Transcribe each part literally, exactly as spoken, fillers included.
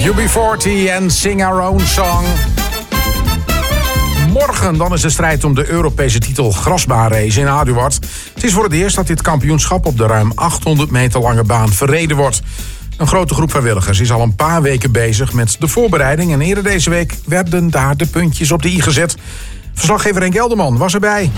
U B veertig en Sing Our Own Song. Morgen dan is de strijd om de Europese titel grasbaanrace in Aduard. Het is voor het eerst dat dit kampioenschap op de ruim achthonderd meter lange baan verreden wordt. Een grote groep vrijwilligers is al een paar weken bezig met de voorbereiding. En eerder deze week werden daar de puntjes op de i gezet. Verslaggever Henk Elderman was erbij.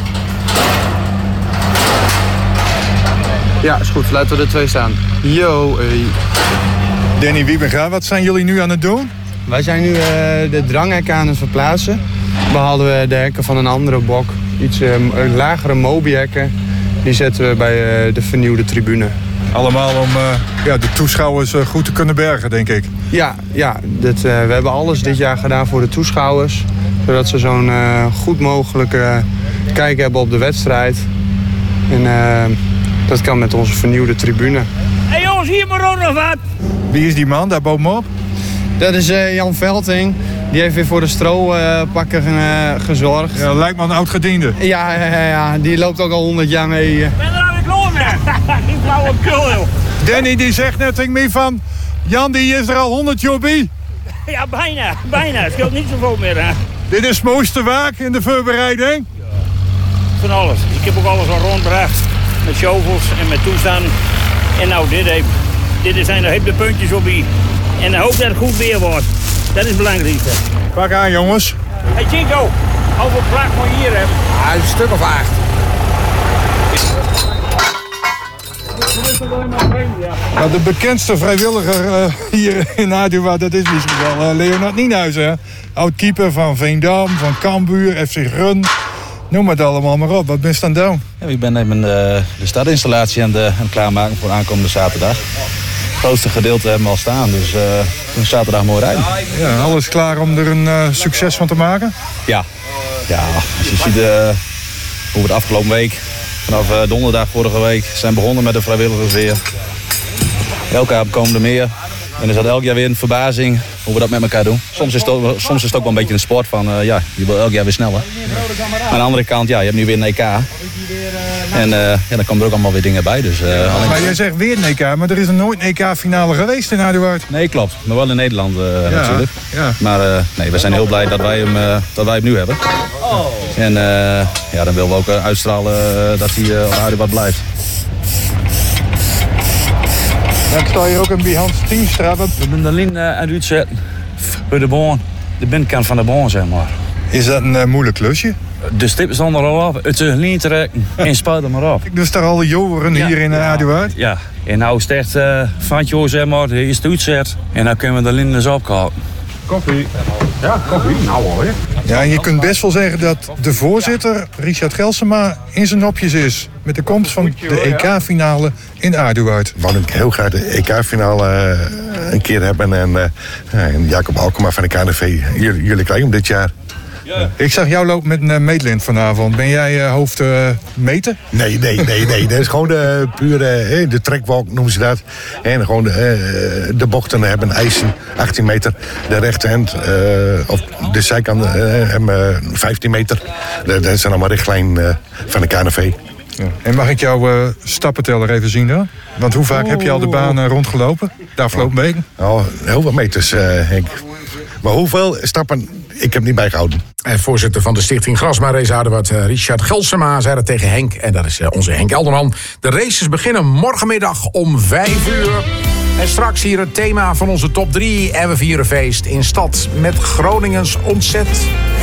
Ja, is goed. Laten we er twee staan. Yo, hey. Danny Wiebenga, wat zijn jullie nu aan het doen? Wij zijn nu uh, de dranghekken aan het verplaatsen. We halen we de hekken van een andere bok. Iets uh, lagere Mobi-hekken. Die zetten we bij uh, de vernieuwde tribune. Allemaal om uh, ja, de toeschouwers uh, goed te kunnen bergen, denk ik. Ja, ja dit, uh, we hebben alles dit jaar gedaan voor de toeschouwers. Zodat ze zo'n uh, goed mogelijke uh, kijk hebben op de wedstrijd. En uh, dat kan met onze vernieuwde tribune. Hé hey jongens, hier maar ook nog wat. Wie is die man daar bovenop? Dat is uh, Jan Velting. Die heeft weer voor de strooppakken uh, gezorgd. Ja, lijkt me een oud-gediende. Ja, ja, ja, die loopt ook al honderd jaar mee. Uh. Ik ben er aan de kloor mee. Die flauwe kul, joh. Danny die zegt net tegen mij van... Jan, die is er al honderd jaar bij. Ja, bijna. Bijna. Het scheelt niet zoveel meer, hè. Dit is het mooiste waak in de voorbereiding. Ja. Van alles. Ik heb ook alles al rondgebracht. Met shovels en met toestanden. En nou, dit heeft... Dit zijn er de puntjes op hier. En dan hoop dat het goed weer wordt. Dat is het belangrijkste. Pak aan, jongens. Hé, hey, Chico. Hoeveel plak moet je hier hebben? Ah, een stuk of acht. Nou, de bekendste vrijwilliger uh, hier in Aduard, dat is misschien wel uh, Leonard Nienhuizen. Oud-keeper van Veendam, van Cambuur, F C Run. Noem het allemaal maar op. Wat ben je aan het doen? Ja, ik ben even de, de startinstallatie aan, de, aan het klaarmaken voor aankomende zaterdag. Het grootste gedeelte hebben we al staan, dus uh, toen zaterdag mooi rijden. Ja, alles klaar om er een uh, succes van te maken? Ja, ja als je ziet uh, hoe we de afgelopen week, vanaf uh, donderdag vorige week, zijn begonnen met de vrijwilligers weer. Elk jaar komen er meer. En is dat elk jaar weer een verbazing hoe we dat met elkaar doen. Soms is het ook, soms is het ook wel een beetje een sport van, uh, ja, je wil elk jaar weer sneller. Maar aan de andere kant, ja, je hebt nu weer een E K. En uh, ja, dan komen er ook allemaal weer dingen bij. Dus, uh, alleen... Maar jij zegt weer een E K, maar er is er nooit een E K-finale geweest in Aduard. Nee, klopt. Maar wel in Nederland uh, ja, natuurlijk. Ja. Maar uh, nee, we zijn heel blij dat wij hem, uh, dat wij hem nu hebben. En uh, ja, dan willen we ook uh, uitstralen uh, dat hij uh, op Aduard blijft. Ja, ik sta hier ook in bij Hans Tiemstra. Wat... We hebben de lijn uh, uit uitzetten voor de baan. De binnenkant van de baan, zeg maar. Is dat een uh, moeilijk klusje? De stip is er al op, het is lijn trekken en spuit er maar op. Ik dus daar al jaren ja, hier in ja, Aduard. Ja, en nou is het echt uh, van het jaar, zeg maar, is het uitzet. En dan kunnen we de lijn eens opgehaald. Koffie. Ja, koffie. Nou hoor. Ja, en je kunt best wel zeggen dat de voorzitter, Richard Gelsema, in zijn nopjes is. Met de komst van de E K-finale in Aduard. Ik wou ik heel graag de E K-finale uh, een keer hebben. En, uh, en Jacob Alkema van de K N V, jullie, jullie krijgen hem dit jaar. Ja. Ik zag jou lopen met een uh, meetlint vanavond. Ben jij uh, hoofd uh, meten? Nee, nee, nee, nee. Dat is gewoon de pure uh, de trekbalk, noemen ze dat. En gewoon de, uh, de bochten hebben eisen achttien meter. De rechterhand, uh, of de zijkant uh, hebben uh, vijftien meter. Dat, dat zijn allemaal richtlijnen uh, van de K N V. Ja. En mag ik jouw uh, stappenteller even zien dan? Want hoe vaak oh. heb je al de baan uh, rondgelopen de afgelopen oh. weken? Oh, heel veel meters, uh, Henk. Maar hoeveel stappen, ik heb niet bijgehouden. En voorzitter van de stichting Grasbaanrace Aduard, Richard Gelsema, zei dat tegen Henk. En dat is onze Henk Elderman. De races beginnen morgenmiddag om vijf uur. En straks hier het thema van onze top drie. En we vieren feest in stad met Groningens ontzet.